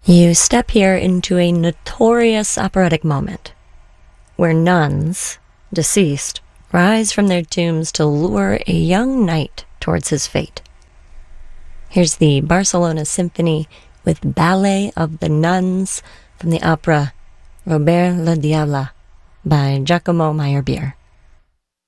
You step here into a notorious operatic moment where nuns, deceased, rise from their tombs to lure a young knight towards his fate. Here's the Barcelona Symphony with Ballet of the Nuns from the opera Robert le Diable by Giacomo Meyerbeer.